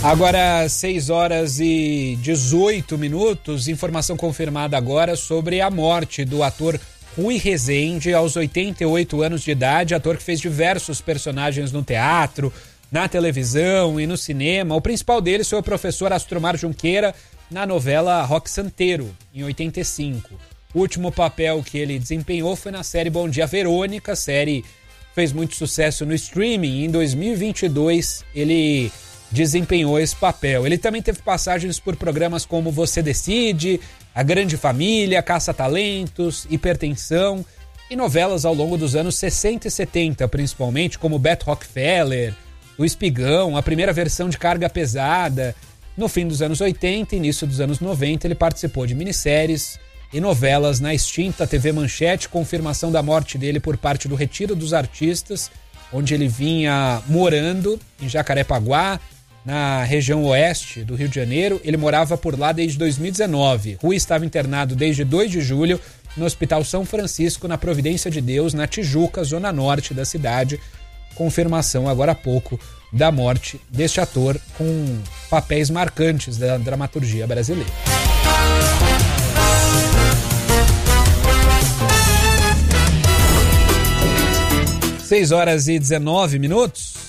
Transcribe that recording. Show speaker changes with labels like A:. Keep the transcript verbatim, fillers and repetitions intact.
A: Agora, seis horas e dezoito minutos, informação confirmada agora sobre a morte do ator Rui Rezende, aos oitenta e oito anos de idade, ator que fez diversos personagens no teatro, na televisão e no cinema. O principal deles foi o professor Astromar Junqueira na novela Roque Santeiro, em oitenta e cinco. O último papel que ele desempenhou foi na série Bom Dia Verônica, série fez muito sucesso no streaming. Em dois mil e vinte e dois, ele desempenhou esse papel. Ele também teve passagens por programas como Você Decide, A Grande Família, Caça-Talentos, Hipertensão e novelas ao longo dos anos sessenta e setenta, principalmente, como Beto Rockefeller, O Espigão, a primeira versão de Carga Pesada. No fim dos anos oitenta e início dos anos noventa, ele participou de minisséries e novelas na extinta T V Manchete. Confirmação da morte dele por parte do Retiro dos Artistas, onde ele vinha morando em Jacarepaguá, na região oeste do Rio de Janeiro. Ele morava por lá desde dois mil e dezenove. Rui estava internado desde dois de julho no Hospital São Francisco, na Providência de Deus, na Tijuca, zona norte da cidade. Confirmação agora há pouco da morte deste ator com papéis marcantes da dramaturgia brasileira. seis horas e dezenove minutos.